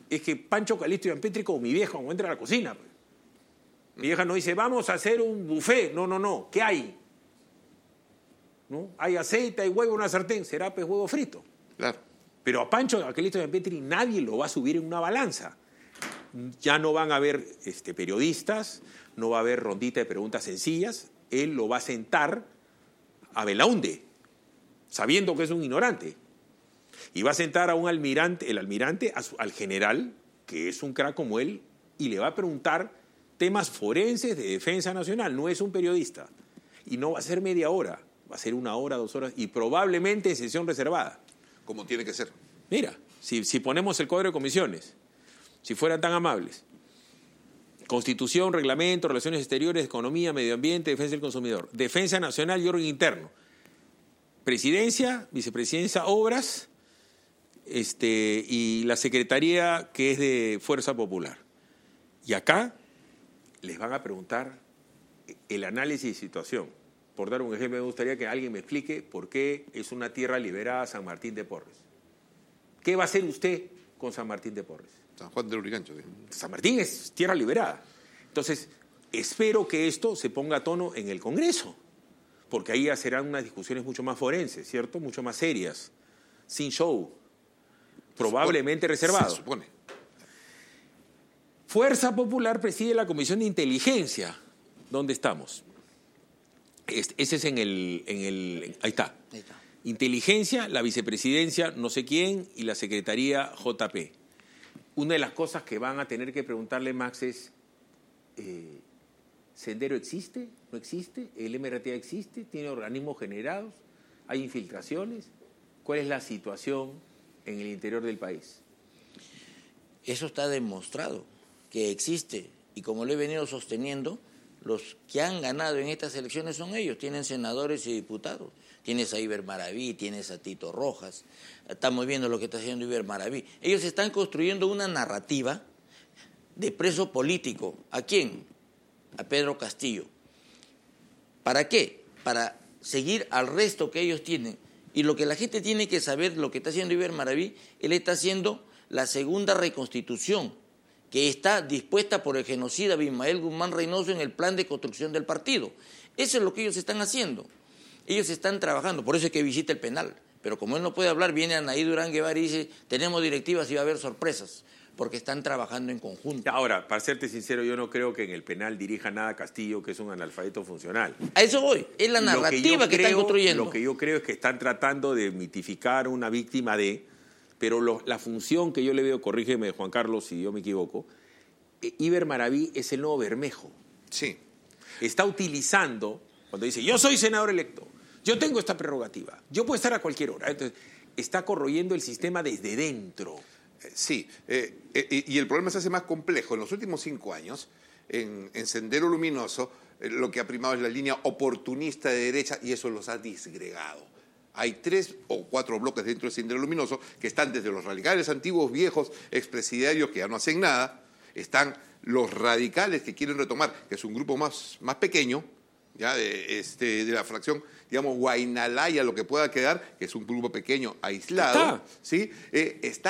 es que Pancho Calixto Yampetri, como mi vieja, cuando entra a la cocina, pues. Mi vieja no dice, vamos a hacer un buffet. No. ¿Qué hay? ¿No? Hay aceite, hay huevo en una sartén. Será pues huevo frito. Claro. Pero a Pancho Calixto Yampetri nadie lo va a subir en una balanza. Ya no van a haber periodistas, no va a haber rondita de preguntas sencillas. Él lo va a sentar a Belaunde, sabiendo que es un ignorante. Y va a sentar a un almirante, el almirante, al general, que es un crack como él, y le va a preguntar temas forenses de defensa nacional. No es un periodista. Y no va a ser media hora, va a ser 1 hora, 2 horas, y probablemente en sesión reservada. Como tiene que ser. Mira, si ponemos el cuadro de comisiones, si fueran tan amables: Constitución, Reglamento, Relaciones Exteriores, Economía, Medio Ambiente, Defensa del Consumidor, Defensa Nacional y Orden Interno, Presidencia, Vicepresidencia, Obras, y la Secretaría que es de Fuerza Popular. Y acá les van a preguntar el análisis de situación. Por dar un ejemplo, me gustaría que alguien me explique por qué es una tierra liberada San Martín de Porres. ¿Qué va a hacer usted con San Martín de Porres? San Juan de Lurigancho. ¿Sí? San Martín es tierra liberada. Entonces, espero que esto se ponga a tono en el Congreso, porque ahí ya serán unas discusiones mucho más forenses, ¿cierto? Mucho más serias, sin show, probablemente reservado. Se supone. Fuerza Popular preside la Comisión de Inteligencia. ¿Dónde estamos? Ese es ahí está. Inteligencia, la vicepresidencia, no sé quién, y la secretaría JP. Una de las cosas que van a tener que preguntarle, Max, es: ¿Sendero existe? ¿No existe? ¿El MRTA existe? ¿Tiene organismos generados? ¿Hay infiltraciones? ¿Cuál es la situación en el interior del país? Eso está demostrado, que existe. Y como lo he venido sosteniendo, los que han ganado en estas elecciones son ellos. Tienen senadores y diputados. Tienes a Iber Maraví, tienes a Tito Rojas. Estamos viendo lo que está haciendo Iber Maraví. Ellos están construyendo una narrativa de preso político. ¿A quién? A Pedro Castillo. ¿Para qué? Para seguir al resto que ellos tienen. Y lo que la gente tiene que saber, lo que está haciendo Iber Maraví, él está haciendo la segunda reconstitución, que está dispuesta por el genocida Abimael Guzmán Reynoso en el plan de construcción del partido. Eso es lo que ellos están haciendo. Ellos están trabajando, por eso es que visita el penal. Pero como él no puede hablar, viene Anaí Durán Guevara y dice, tenemos directivas y va a haber sorpresas, porque están trabajando en conjunto. Ahora, para serte sincero, yo no creo que en el penal dirija nada Castillo, que es un analfabeto funcional. A eso voy, es la narrativa que están construyendo. Lo que yo creo es que están tratando de mitificar una víctima pero la función que yo le veo, corrígeme Juan Carlos si yo me equivoco, Iber Maraví es el nuevo Bermejo. Sí. Está utilizando, cuando dice, yo soy senador electo, yo tengo esta prerrogativa, yo puedo estar a cualquier hora. Entonces, está corroyendo el sistema desde dentro. Sí, y el problema se hace más complejo. En los últimos 5 años, en Sendero Luminoso, lo que ha primado es la línea oportunista de derecha y eso los ha disgregado. Hay 3 o 4 bloques dentro del Sendero Luminoso que están desde los radicales antiguos, viejos, expresidiarios que ya no hacen nada, están los radicales que quieren retomar, que es un grupo más pequeño, ya de la fracción, digamos, Guainalaya, lo que pueda quedar, que es un grupo pequeño, aislado. ¿Sí? Está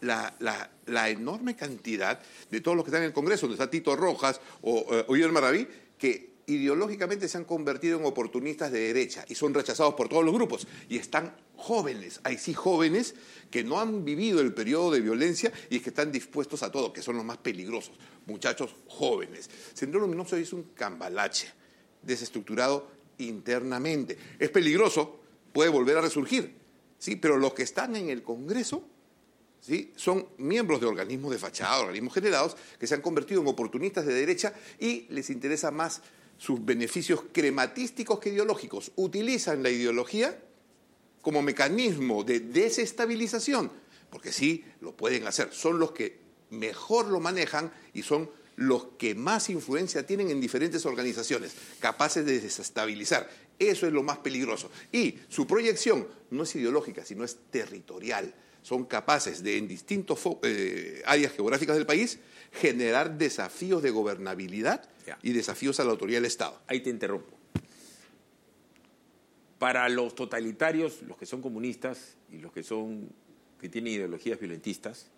la enorme cantidad de todos los que están en el Congreso, donde está Tito Rojas o Iber Maraví, que ideológicamente se han convertido en oportunistas de derecha y son rechazados por todos los grupos. Y están jóvenes, hay sí jóvenes que no han vivido el periodo de violencia y que están dispuestos a todo, que son los más peligrosos, muchachos jóvenes. Sendero Luminoso es un cambalache, desestructurado internamente. Es peligroso, puede volver a resurgir, ¿sí? Pero los que están en el Congreso, ¿sí?, son miembros de organismos de fachada, organismos generados, que se han convertido en oportunistas de derecha y les interesa más sus beneficios crematísticos que ideológicos. Utilizan la ideología como mecanismo de desestabilización, porque sí, lo pueden hacer. Son los que mejor lo manejan y son los que más influencia tienen en diferentes organizaciones, capaces de desestabilizar. Eso es lo más peligroso. Y su proyección no es ideológica, sino es territorial. Son capaces de, en distintas áreas geográficas del país, generar desafíos de gobernabilidad y desafíos a la autoridad del Estado. Ahí te interrumpo. Para los totalitarios, los que son comunistas y los que tienen ideologías violentistas,